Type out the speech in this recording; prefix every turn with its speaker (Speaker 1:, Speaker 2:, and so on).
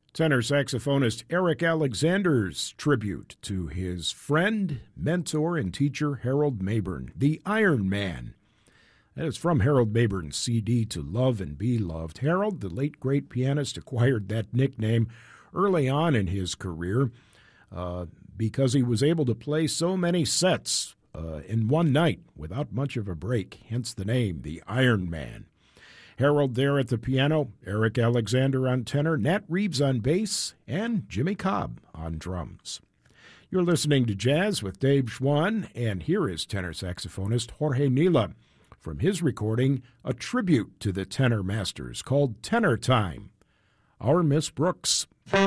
Speaker 1: Tenor saxophonist Eric Alexander's tribute to his friend, mentor, and teacher Harold Mabern, the Iron Man. That is from Harold Mayburn's CD, To Love and Be Loved. Harold, the late great pianist, acquired that nickname early on in his career because he was able to play so many sets in one night without much of a break, hence the name, the Iron Man. Harold there at the piano, Eric Alexander on tenor, Nat Reeves on bass, and Jimmy Cobb on drums. You're listening to Jazz with Dave Schwann, and here is tenor saxophonist Jorge Nila from his recording, a tribute to the tenor masters called Tenor Time, Our Miss Brooks.